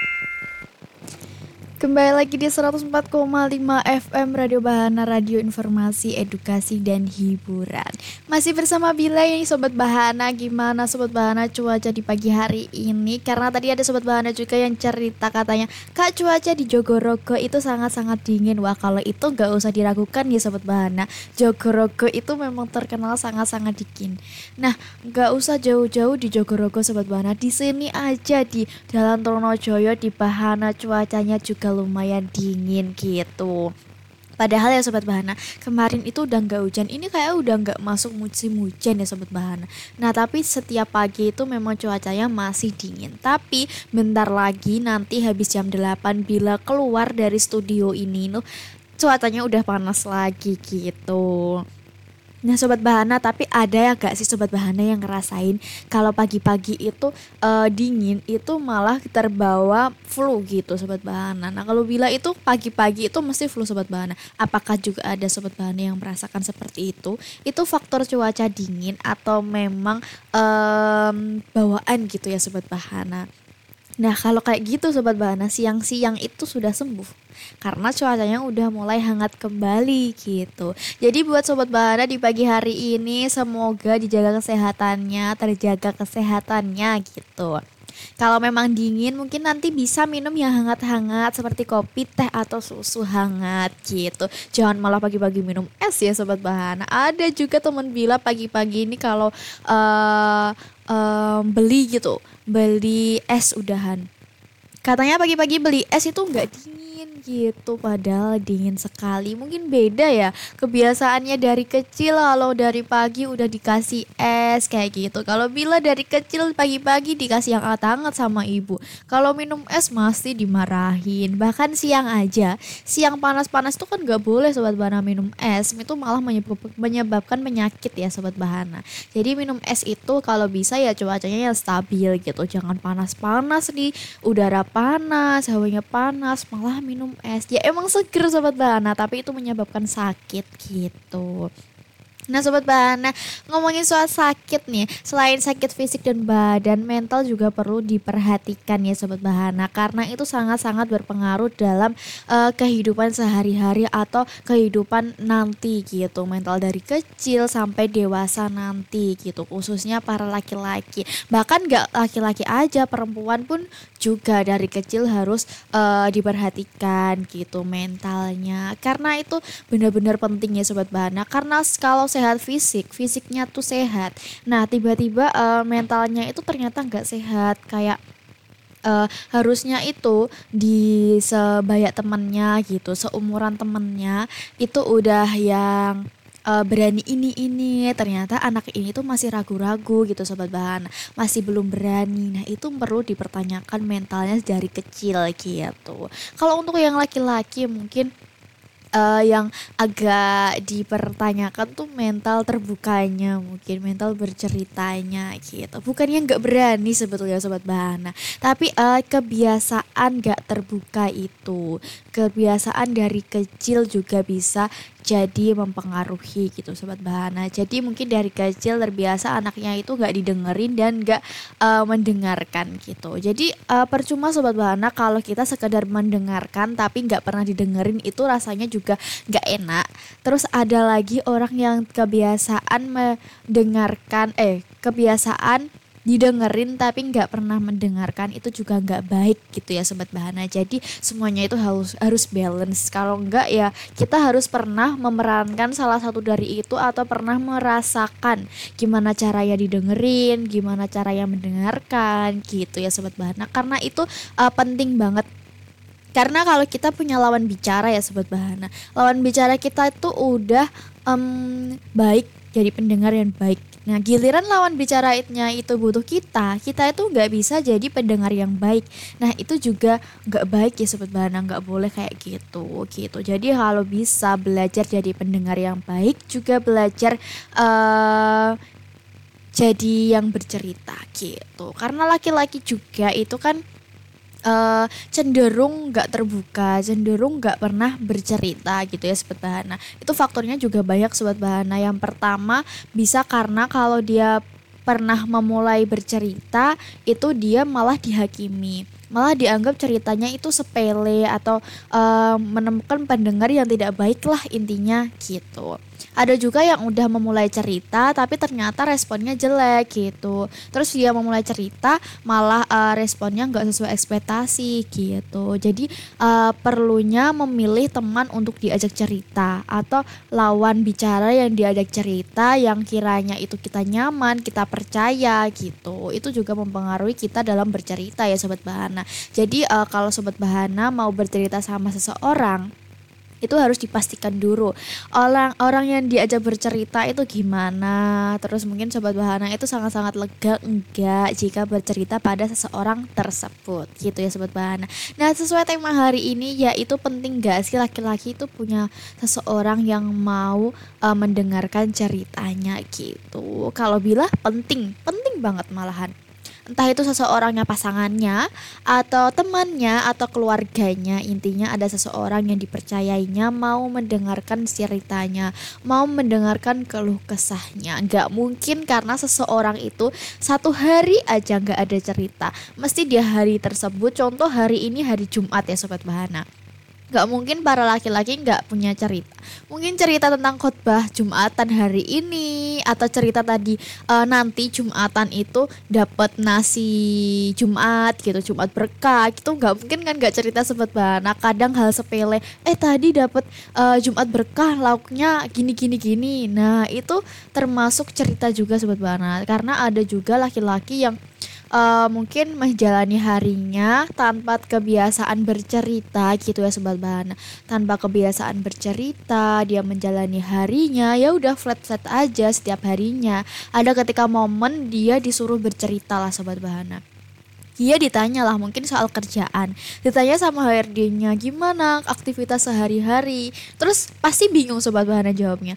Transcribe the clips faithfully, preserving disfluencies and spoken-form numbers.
Kembali lagi di seratus empat koma lima F M Radio Bahana, Radio Informasi, Edukasi, dan Hiburan. Masih bersama Bila ini Sobat Bahana. Gimana Sobat Bahana cuaca di pagi hari ini? Karena tadi ada Sobat Bahana juga yang cerita katanya, Kak, cuaca di Jogorogo itu sangat-sangat dingin. Wah, kalau itu gak usah diragukan ya Sobat Bahana. Jogorogo itu memang terkenal sangat-sangat dingin. Nah, gak usah jauh-jauh di Jogorogo Sobat Bahana. Di sini aja di Jalan Tronojoyo di Bahana cuacanya juga lumayan dingin gitu. Padahal ya Sobat Bahana, kemarin itu udah nggak hujan, ini kayak udah nggak masuk musim hujan ya Sobat Bahana. Nah tapi setiap pagi itu memang cuacanya masih dingin. Tapi bentar lagi nanti habis jam delapan bila keluar dari studio ini tuh cuacanya udah panas lagi gitu. Nah Sobat Bahana, tapi ada ya gak sih Sobat Bahana yang ngerasain kalau pagi-pagi itu eh, dingin itu malah terbawa flu gitu Sobat Bahana. Nah kalau Bila itu pagi-pagi itu mesti flu Sobat Bahana. Apakah juga ada Sobat Bahana yang merasakan seperti itu? Itu faktor cuaca dingin atau memang em, bawaan gitu ya Sobat Bahana? Nah kalau kayak gitu Sobat Bahana, siang-siang itu sudah sembuh karena cuacanya udah mulai hangat kembali gitu. Jadi buat Sobat Bahana di pagi hari ini semoga dijaga kesehatannya, terjaga kesehatannya gitu. Kalau memang dingin mungkin nanti bisa minum yang hangat-hangat seperti kopi, teh, atau susu hangat gitu. Jangan malah pagi-pagi minum es ya Sobat Bahana. Ada juga teman Bila pagi-pagi ini kalau eh em, beli gitu, beli es udahan. Katanya pagi-pagi beli es itu nggak dingin gitu, padahal dingin sekali. Mungkin beda ya kebiasaannya dari kecil, kalau dari pagi udah dikasih es kayak gitu. Kalau Bila dari kecil pagi-pagi dikasih yang hangat-hangat sama ibu. Kalau minum es mesti dimarahin. Bahkan siang aja, siang panas-panas tuh kan nggak boleh Sobat Bahana minum es. Itu malah menyebab- menyebabkan penyakit ya Sobat Bahana. Jadi minum es itu kalau bisa ya cuacanya yang stabil gitu. Jangan panas-panas di udara panas, hawanya panas, malah minum es. Ya emang seger Sobat Bahana, tapi itu menyebabkan sakit gitu. Nah Sobat Bahana, ngomongin soal sakit nih, selain sakit fisik dan badan, mental juga perlu diperhatikan ya Sobat Bahana. Karena itu sangat-sangat berpengaruh dalam eh, kehidupan sehari-hari atau kehidupan nanti gitu. Mental dari kecil sampai dewasa nanti gitu, khususnya para laki-laki. Bahkan gak laki-laki aja, perempuan pun juga dari kecil harus eh, diperhatikan gitu mentalnya. Karena itu benar-benar penting ya Sobat Bahana, karena kalau sehat fisik, fisiknya tuh sehat, nah tiba-tiba eh, mentalnya itu ternyata nggak sehat, kayak eh, harusnya itu di sebaya temennya gitu, seumuran temennya itu udah yang eh, berani ini ini ternyata anak ini tuh masih ragu-ragu gitu Sobat Bahan, masih belum berani. Nah itu perlu dipertanyakan mentalnya dari kecil gitu. Kalau untuk yang laki-laki mungkin eh, yang agak dipertanyakan tuh mental terbukanya, mungkin mental berceritanya gitu. Bukannya nggak berani sebetulnya Sobat Bahana, tapi eh, kebiasaan nggak terbuka itu, kebiasaan dari kecil juga bisa jadi mempengaruhi gitu Sobat Bahana. Jadi mungkin dari kecil terbiasa anaknya itu nggak didengerin dan nggak eh, mendengarkan gitu. Jadi eh, percuma Sobat Bahana kalau kita sekedar mendengarkan tapi nggak pernah didengerin, itu rasanya juga nggak enak. Terus ada lagi orang yang kebiasaan mendengarkan, eh kebiasaan didengerin tapi nggak pernah mendengarkan, itu juga nggak baik gitu ya Sobat Bahana. Jadi semuanya itu harus harus balance. Kalau nggak ya kita harus pernah memerankan salah satu dari itu, atau pernah merasakan gimana caranya didengerin, gimana caranya mendengarkan gitu ya Sobat Bahana. Karena itu uh, penting banget. Karena kalau kita punya lawan bicara ya Sobat Bahana, lawan bicara kita itu udah em, baik, jadi pendengar yang baik. Nah giliran lawan bicaranya itu butuh kita, kita itu nggak bisa jadi pendengar yang baik. Nah itu juga nggak baik ya Sobat Bahana, nggak boleh kayak gitu gitu. Jadi kalau bisa belajar jadi pendengar yang baik, juga belajar eh jadi yang bercerita gitu. Karena laki-laki juga itu kan eh, cenderung nggak terbuka, cenderung nggak pernah bercerita gitu ya Sobat Bahana. Itu faktornya juga banyak Sobat Bahana. Yang pertama bisa karena kalau dia pernah memulai bercerita itu dia malah dihakimi. malah dianggap ceritanya itu sepele atau uh, menemukan pendengar yang tidak baik lah intinya gitu. Ada juga yang udah memulai cerita tapi ternyata responnya jelek gitu. Terus dia memulai cerita malah uh, responnya nggak sesuai ekspektasi gitu. Jadi uh, perlunya memilih teman untuk diajak cerita atau lawan bicara yang diajak cerita yang kiranya itu kita nyaman, kita percaya gitu. Itu juga mempengaruhi kita dalam bercerita ya Sobat Bahana. Jadi uh, kalau Sobat Bahana mau bercerita sama seseorang, itu harus dipastikan dulu orang-orang yang diajak bercerita itu gimana. Terus mungkin Sobat Bahana itu sangat-sangat lega enggak jika bercerita pada seseorang tersebut gitu ya Sobat Bahana. Nah sesuai tema hari ini, yaitu penting gak sih laki-laki itu punya seseorang yang mau uh, mendengarkan ceritanya gitu. Kalau bilang penting, penting banget malahan. Entah itu seseorangnya, pasangannya, atau temannya, atau keluarganya. Intinya ada seseorang yang dipercayainya mau mendengarkan ceritanya, mau mendengarkan keluh kesahnya. Gak mungkin karena seseorang itu satu hari aja gak ada cerita, mesti di hari tersebut. Contoh hari ini hari Jumat ya Sobat Bahana, gak mungkin para laki-laki gak punya cerita. Mungkin cerita tentang khotbah Jumatan hari ini, atau cerita tadi e, nanti Jumatan itu dapat nasi Jumat gitu, Jumat berkah gitu. Gak mungkin kan gak cerita Sobat Bahana. Kadang hal sepele, eh tadi dapat e, Jumat berkah lauknya gini gini gini. Nah itu termasuk cerita juga Sobat Bahana. Karena ada juga laki-laki yang Uh, mungkin menjalani harinya tanpa kebiasaan bercerita gitu ya Sobat Bahana. Tanpa kebiasaan bercerita, dia menjalani harinya ya udah flat-flat aja setiap harinya. Ada ketika momen dia disuruh bercerita lah Sobat Bahana. Dia ditanya lah mungkin soal kerjaan, ditanya sama H R D-nya gimana aktivitas sehari-hari. Terus pasti bingung Sobat Bahana jawabnya,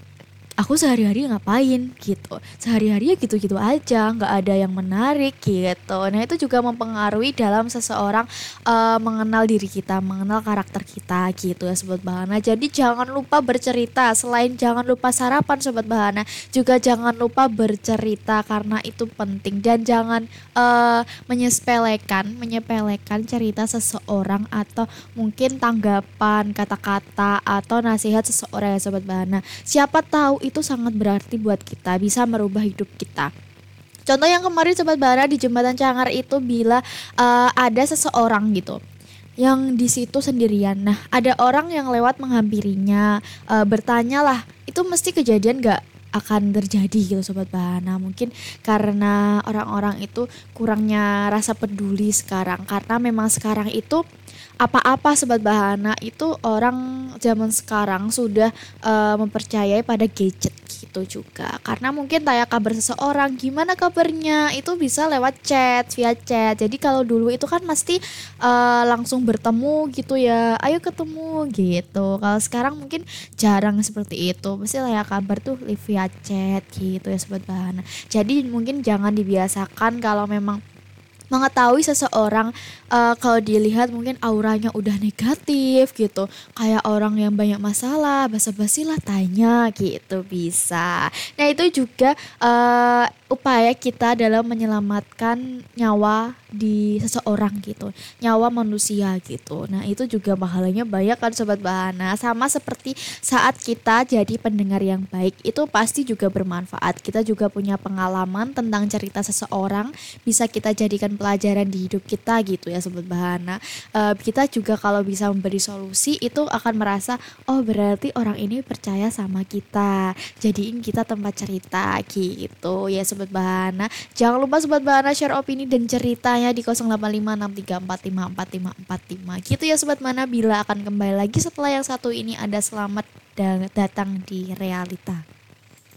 aku sehari-hari ngapain gitu, sehari-hari ya gitu-gitu aja, nggak ada yang menarik gitu. Nah itu juga mempengaruhi dalam seseorang uh, mengenal diri kita, mengenal karakter kita gitu ya Sobat Bahana. Jadi jangan lupa bercerita, selain jangan lupa sarapan Sobat Bahana, juga jangan lupa bercerita karena itu penting. Dan jangan uh, menyepelekan, menyepelekan cerita seseorang atau mungkin tanggapan, kata-kata atau nasihat seseorang ya Sobat Bahana. Siapa tahu itu sangat berarti buat kita, bisa merubah hidup kita. Contoh yang kemarin Sobat Bahana di Jembatan Cangar itu bila uh, ada seseorang gitu yang di situ sendirian. Nah ada orang yang lewat menghampirinya, uh, bertanya lah, itu mesti kejadian gak akan terjadi gitu Sobat Bahana. Mungkin karena orang-orang itu kurangnya rasa peduli sekarang, karena memang sekarang itu apa-apa Sobat Bahana itu orang zaman sekarang sudah uh, mempercayai pada gadget gitu juga. Karena mungkin tanya kabar seseorang, gimana kabarnya, itu bisa lewat chat, via chat. Jadi kalau dulu itu kan mesti uh, langsung bertemu gitu ya, ayo ketemu gitu. Kalau sekarang mungkin jarang seperti itu, mesti tanya kabar tuh via chat gitu ya Sobat Bahana. Jadi mungkin jangan dibiasakan kalau memang mengetahui seseorang uh, kalau dilihat mungkin auranya udah negatif gitu, kayak orang yang banyak masalah, basa-basi lah tanya gitu bisa. Nah itu juga uh, upaya kita dalam menyelamatkan nyawa di seseorang gitu, nyawa manusia gitu. Nah itu juga pahalanya banyak kan Sobat Bahana. Sama seperti saat kita jadi pendengar yang baik, itu pasti juga bermanfaat. Kita juga punya pengalaman tentang cerita seseorang, bisa kita jadikan pelajaran di hidup kita gitu ya Sobat Bahana. E, kita juga kalau bisa memberi solusi itu akan merasa, oh berarti orang ini percaya sama kita, jadiin kita tempat cerita gitu ya Sobat Bahana. Jangan lupa Sobat Bahana share opini dan ceritanya di nol delapan lima enam tiga empat lima empat lima empat lima gitu ya Sobat Bahana. Bila akan kembali lagi setelah yang satu ini, ada selamat datang di realita.